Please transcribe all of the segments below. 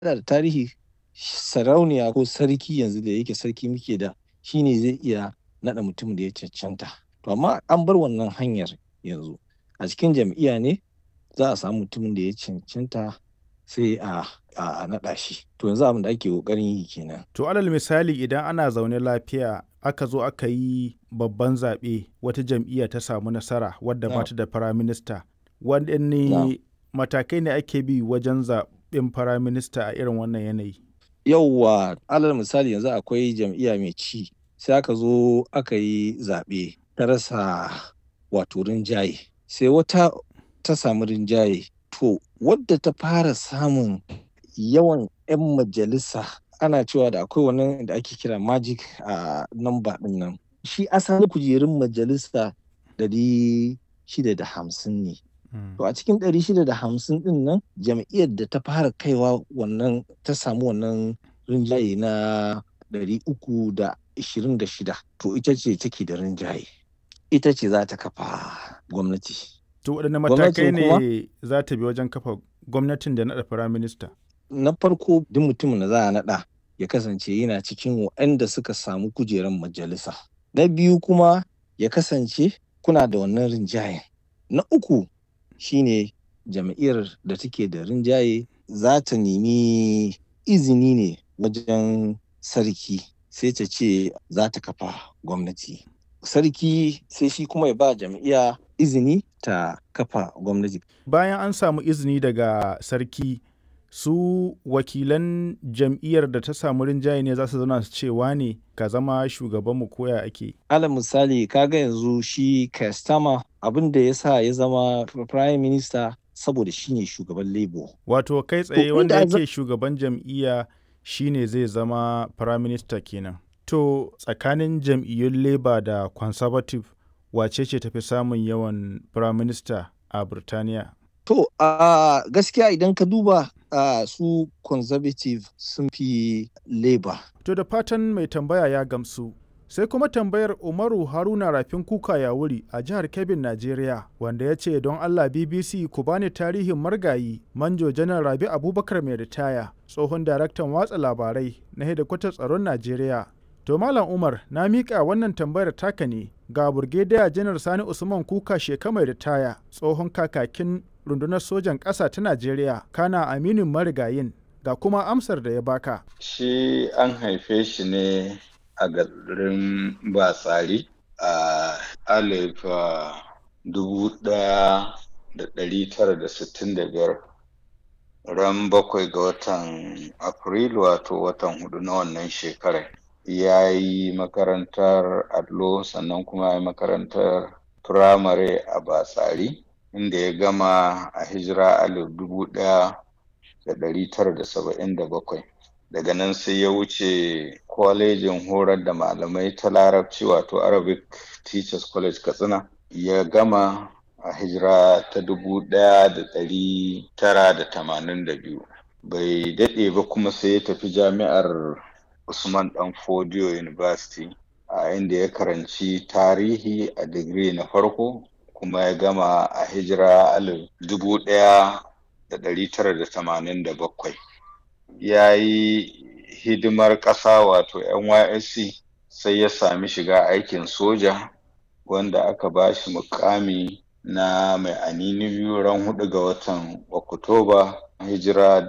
da tarihi, sarauniya ko sarki yanzu da yake sarki muke da, shi ne zai iya naɗa mutumin da ya cancanta. To amma an bar wannan hanyar yanzu. A cikin jam'iyya ne za a samu mutumin da ya cancanta sai a naɗa shi. To yanzu abin da ake ƙoƙarin yi kenan. To alal misali idan ana zaune lafiya aka zo aka yi babban zaɓe wata jam'iyya ta samu nasara wadda ba Na'am, ta da firaminista, na'am. waɗanne matakai ne ake bi wajen zaɓen firaminista a irin wannan yanayi? Yauwa, alal misali yanzu akwai jam'iyya mai ci, sai aka zo aka yi zaɓe ta rasa wato rinjaye, sai wata ta samu rinjaye. To wadda ta fara samun yawan 'yan majalisa, ana cewa da akwai wannan da ake kira magic number ɗin nan. Shi asalin kujerun majalisa 650 ne. Mm. To a cikin 650 ɗin nan, jam'iyyar da ta fara kaiwa wannan ta samu wannan rinjaye na 326, to ita ce take da rinjaye. Ita ce za ta kafa gwamnati. To waɗanne matakai Gwamnatin kuma, ne za ta bi wajen kafa gwamnatin da naɗa firaminista? na farko duk mutumin da za a naɗa ya kasance yana cikin waɗanda suka samu kujerar majalisa. Na biyu kuma ya kasance kuna da wannan rinjayen. Na uku shine jam'iyyar da take da rinjaye za ta nemi izini ne wajen sarki, sai ta ce za ta kafa gwamnati. Sarki sai shi kuma ya ba jam'iyya izini ta kafa gwamnati. Bayan an samu izini daga sarki, su wakilan jam'iyyar da ta samu rinjaye ne za su zauna su ce wane ka zama shugabanmu ko ya ake? Alal misali kaga yanzu shi Keir Starmer, abin da ya sa ya zama Prime Minister saboda shi ne shugaban Labour. Wato kai To tsaye wanda inda yake shugaban jam'iyya shine zai zama firaminista kenan. To tsakanin jam'iyyun Labour da Conservative wace ce tafi samun yawan firaminista a Birtaniya? To a gaskiya idan ka duba su Conservative sun fi Labour. To da fatan mai tambaya ya gamsu. Sai kuma tambayar Umaru Haruna Rafin Kuka Yawuri a jihar Kebbin, Najeriya, wanda ya ce don Allah BBC ku bani tarihin margayi Manjo Janar Rabi Abubakar mai ritaya, tsohon daraktan watsa labarai na hedikwatar tsaron Najeriya. To Malam Umar, na miƙa wannan tambayar taka ne ga Burgediya Janar Sani Usman Kuka Sheka mai ritaya, tsohon kakakin rundunar sojan ƙasa ta Najeriya, kana aminin marigayin, ga kuma amsar da ya baka. Shi an haife shi ne a garin Batsari a 1965, ran 7 ga watan Afrilu, wato watan 4 na wannan shekarar. Ya yi makarantar allo sannan kuma ya yi makarantar firamare a Batsari, inda ya gama a hijira 1977. Daga nan sai ya wuce kwalejin horar da malamai ta Larabci, wato Arabic Teachers College Katsina. Ya gama a hijira ta 1982. Bai daɗe ba kuma sai ya tafi jami'ar Usman Dan Fodio University, a inda ya karanci tarihi a digiri na farko, kuma ya gama a hijira 1987. Ya yi hidimar ƙasa, wato NYSC, sai ya sami shiga aikin soja, wanda aka ba shi mukami na mai anini biyu ran 4 ga watan Oktoba hijira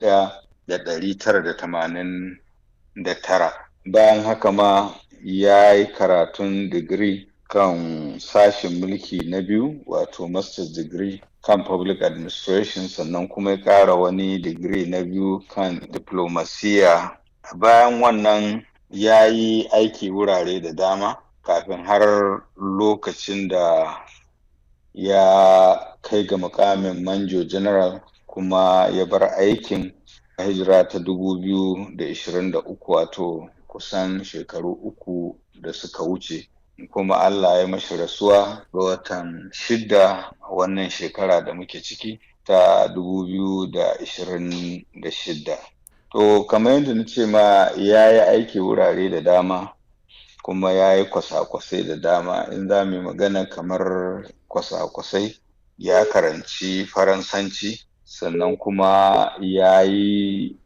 1989. Bayan haka ma ya yi karatun digiri kan sashen mulki na biyu, wato master's degree kan public administration, sannan kuma ya ƙara wani digiri na biyu kan diplomasiya. Bayan wannan ya yi aiki wurare da dama kafin har lokacin da ya kai ga mukamin Manjo General, kuma ya bar aikin a hijira ta 2023, wato kusan shekaru 3 da suka wuce. Kuma Allah ya mashi rasuwa ga watan 6 a wannan shekara da muke ciki ta 2026. To kamar yadda na ce ma, ya yi aiki wurare da dama, kuma ya yi kwasa-kwasai da dama. In za mu yi magana kamar kwasa-kwasai, ya karanci Faransanci, sannan kuma ya yi